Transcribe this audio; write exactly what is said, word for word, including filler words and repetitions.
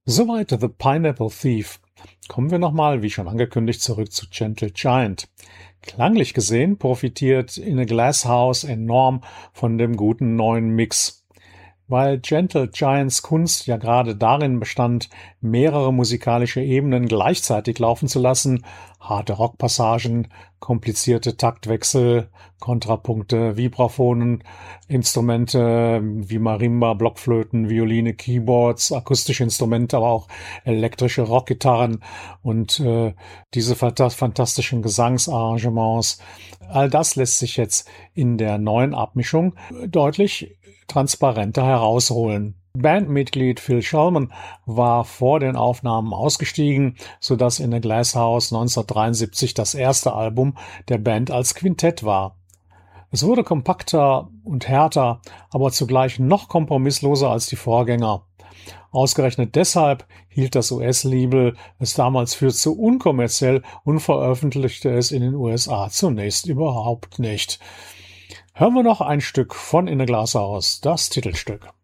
Soweit The Pineapple Thief. Kommen wir nochmal, wie schon angekündigt, zurück zu Gentle Giant. Klanglich gesehen profitiert In a Glass House enorm von dem guten neuen Mix. Weil Gentle Giants Kunst ja gerade darin bestand, mehrere musikalische Ebenen gleichzeitig laufen zu lassen, harte Rockpassagen, komplizierte Taktwechsel, Kontrapunkte, Vibraphonen, Instrumente wie Marimba, Blockflöten, Violine, Keyboards, akustische Instrumente, aber auch elektrische Rockgitarren und äh, diese fantastischen Gesangsarrangements. All das lässt sich jetzt in der neuen Abmischung deutlich transparenter herausholen. Bandmitglied Phil Shelman war vor den Aufnahmen ausgestiegen, sodass In a Glass House neunzehnhundertdreiundsiebzig das erste Album der Band als Quintett war. Es wurde kompakter und härter, aber zugleich noch kompromissloser als die Vorgänger. Ausgerechnet deshalb hielt das U S-Label es damals für zu unkommerziell und veröffentlichte es in den U S A zunächst überhaupt nicht. Hören wir noch ein Stück von In a Glass House, das Titelstück.